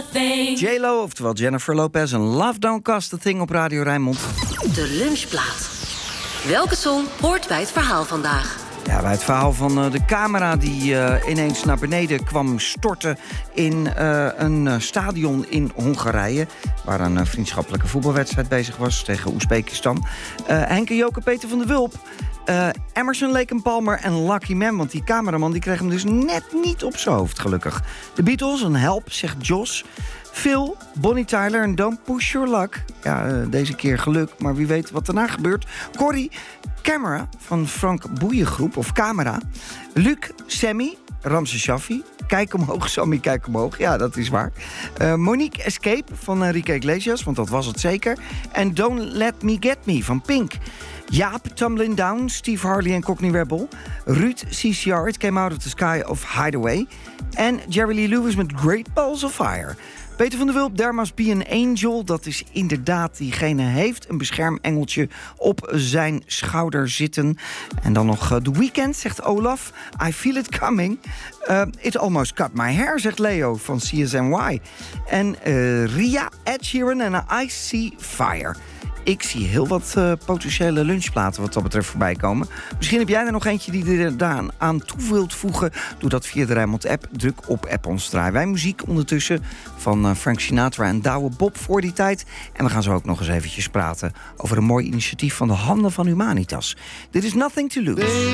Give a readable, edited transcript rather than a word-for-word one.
thing. J-Lo, oftewel Jennifer Lopez en Love Don't Cost a Thing op Radio Rijnmond. De lunchplaat. Welke song hoort bij het verhaal vandaag? Ja, bij het verhaal van de camera die ineens naar beneden kwam storten in een stadion in Hongarije, waar een vriendschappelijke voetbalwedstrijd bezig was tegen Oezbekistan. Henk en Joke, Peter van der Wulp, Emerson, Lake & Palmer en Lucky Man, want die cameraman die kreeg hem dus net niet op zijn hoofd, gelukkig. De Beatles, een help, zegt Jos. Phil, Bonnie Tyler en Don't Push Your Luck. Ja, deze keer geluk, maar wie weet wat daarna gebeurt. Corrie, Camera van Frank Boeiengroep, of Camera. Luc, Sammy, Ramse Shaffi. Kijk omhoog, Sammy, kijk omhoog. Ja, dat is waar. Monique Escape van Enrique Iglesias, want dat was het zeker. En Don't Let Me Get Me van Pink. Jaap, Tumbling Down, Steve Harley en Cockney Rebel. Ruud, CCR, It Came Out of the Sky of Hideaway. En Jerry Lee Lewis met Great Balls of Fire. Peter van der Wulp, There Must Be an Angel. Dat is inderdaad, diegene heeft een beschermengeltje op zijn schouder zitten. En dan nog The Weeknd, zegt Olaf. I Feel It Coming. It Almost Cut My Hair, zegt Leo van CSNY. En Ria, Ed Sheeran en I See Fire. Ik zie heel wat potentiële lunchplaten wat dat betreft voorbij komen. Misschien heb jij er nog eentje die er aan toe wilt voegen. Doe dat via de Rijnmond-app. Druk op App ons draai. Wij muziek ondertussen van Frank Sinatra en Douwe Bob voor die tijd. En we gaan zo ook nog eens eventjes praten over een mooi initiatief van de Handen van Humanitas. Dit is Nothing to Lose.